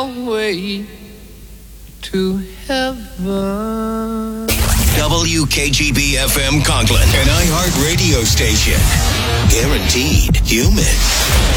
your way to heaven. WKGB FM Conklin, an iHeart radio station. Guaranteed human.